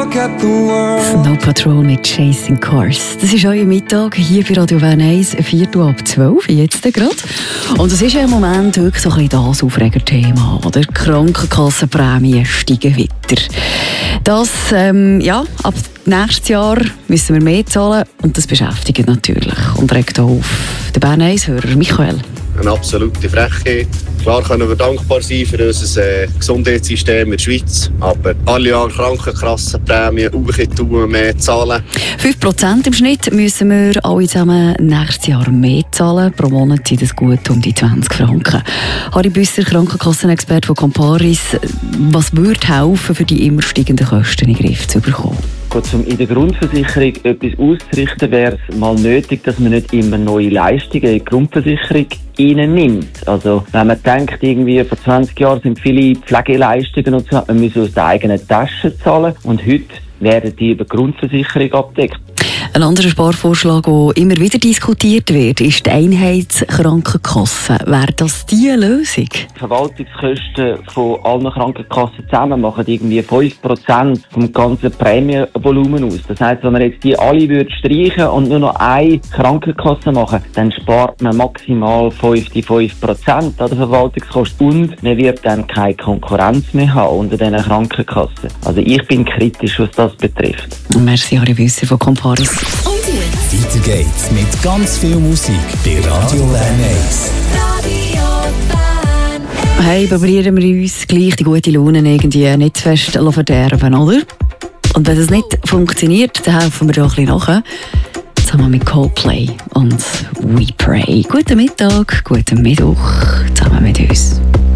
Snow Patrol mit Chasing Cars. Das ist euer Mittag hier bei Radio Bern 1, 11:04, jetzt gerade. Und es ist ja im Moment wirklich so ein bisschen das Aufregerthema, oder? Die Krankenkassenprämien steigen weiter. Das, ab nächstes Jahr müssen wir mehr zahlen und das beschäftigt natürlich und regt auch auf. Der Bern 1-Hörer Michael. Eine absolute Frechheit. Klar können wir dankbar sein für unser Gesundheitssystem in der Schweiz, aber alle Jahre Krankenkassenprämien tun, mehr zahlen. 5% im Schnitt müssen wir alle zusammen nächstes Jahr mehr zahlen. Pro Monat sind das gut um die 20 Franken. Harry Büsser, Krankenkassenexperte von Comparis. Was würde helfen, für die immer steigenden Kosten in den Griff zu bekommen? Um in der Grundversicherung etwas auszurichten, wäre es mal nötig, dass man nicht immer neue Leistungen in die Grundversicherung nimmt. Also, wenn man denkt, irgendwie vor 20 Jahren sind viele Pflegeleistungen und so, man muss aus der eigenen Tasche zahlen und heute werden die über die Grundversicherung abgedeckt. Ein anderer Sparvorschlag, der immer wieder diskutiert wird, ist die Einheitskrankenkasse. Wäre das die Lösung? Die Verwaltungskosten von allen Krankenkassen zusammen machen irgendwie 5% vom ganzen Prämienvolumen aus. Das heisst, wenn man jetzt die alle streichen und nur noch eine Krankenkasse machen, dann spart man maximal 5% an der Verwaltungskosten und man wird dann keine Konkurrenz mehr haben unter diesen Krankenkassen. Also ich bin kritisch, was das betrifft. Merci, Harry Büsser von Comparis. Und jetzt? Weiter geht's mit ganz viel Musik bei Radio Bern 1. Hey, probieren wir uns gleich die gute Laune irgendwie nicht zu fest verderben, oder? Und wenn das nicht funktioniert, dann helfen wir da ein bisschen nach. Zusammen mit Coldplay und We Pray. Guten Mittag, guten Mittwoch zusammen mit uns.